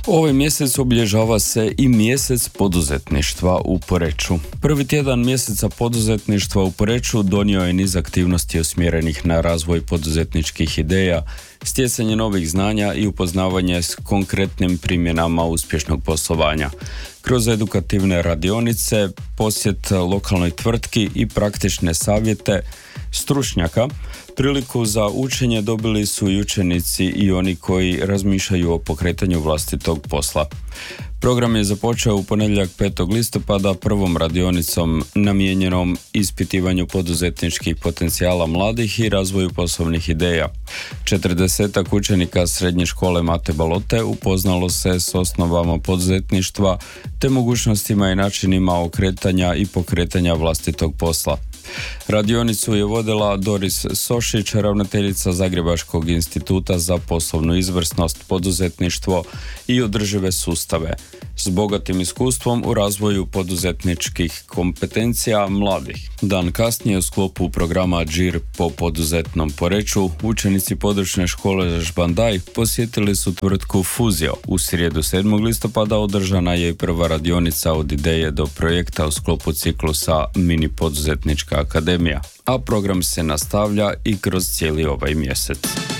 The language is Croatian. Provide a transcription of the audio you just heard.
Ovaj mjesec obilježava se i mjesec poduzetništva u Poreču. Prvi tjedan mjeseca poduzetništva u Poreču donio je niz aktivnosti usmjerenih na razvoj poduzetničkih ideja, stjecanje novih znanja i upoznavanje s konkretnim primjenama uspješnog poslovanja. Kroz edukativne radionice, posjet lokalnoj tvrtki i praktične savjete stručnjaka, priliku za učenje dobili su i učenici i oni koji razmišljaju o pokretanju vlastitog posla. Program je započeo u ponedjeljak 5. listopada prvom radionicom namijenjenom ispitivanju poduzetničkih potencijala mladih i razvoju poslovnih ideja. 40 učenika srednje škole Mate Balote upoznalo se s osnovama poduzetništva te mogućnostima i načinima okretanja i pokretanja vlastitog posla. Radionicu je vodila Doris Sošić, ravnateljica Zagrebačkog instituta za poslovnu izvrsnost, poduzetništvo i održive sustave, s bogatim iskustvom u razvoju poduzetničkih kompetencija mladih. Dan kasnije u sklopu programa Džir po poduzetnom Poreču, učenici područne škole Žbandaj posjetili su tvrtku Fuzio. U srijedu 7. listopada održana je i prva radionica od ideje do projekta u sklopu ciklusa Mini poduzetnička akademija, a program se nastavlja i kroz cijeli ovaj mjesec.